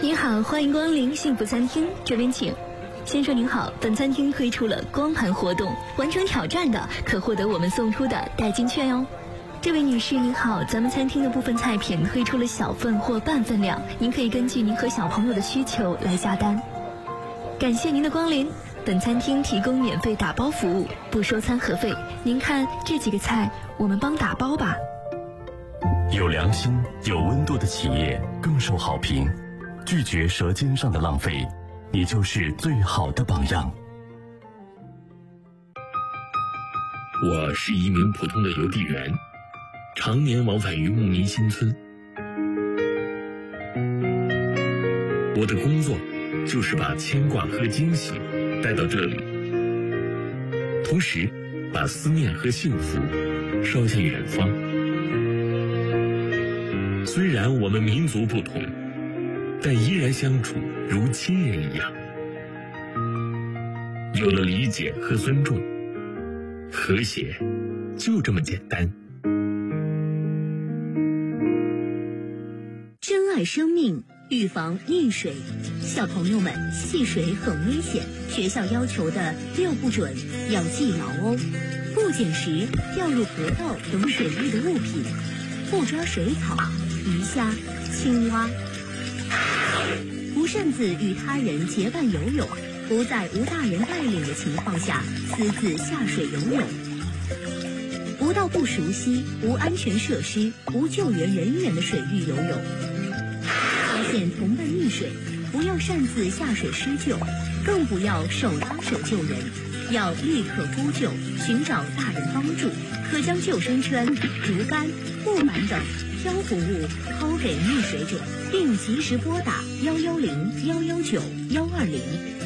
您好，欢迎光临幸福餐厅，这边请。先生您好，本餐厅推出了光盘活动，完成挑战的可获得我们送出的代金券哟。这位女士您好，咱们餐厅的部分菜品推出了小份或半份量，您可以根据您和小朋友的需求来下单。感谢您的光临，本餐厅提供免费打包服务，不收餐盒费。您看这几个菜，我们帮打包吧。 有良心、有温度的企业更受好评，拒绝舌尖上的浪费，你就是最好的榜样。 我是一名普通的邮递员，常年往返于牧民新村。我的工作就是把牵挂和惊喜带到这里，同时把思念和幸福捎向远方。虽然我们民族不同，但依然相处如亲人一样。有了理解和尊重，和谐就这么简单。 珍爱生命，预防溺水。小朋友们，戏水很危险，学校要求的6不准要记牢哦。不捡拾掉入河道等水域的物品，不抓水草、鱼虾、青蛙，不擅自与他人结伴游泳，不在无大人带领的情况下私自下水游泳，不到不熟悉、无安全设施、无救援人员的水域游泳。发现同伴溺水，不要擅自下水施救，更不要手拉手救人，要立刻呼救，寻找大人帮助。可将救生圈、竹竿、木板等漂浮物抛给溺水者，并及时拨打110、119、120，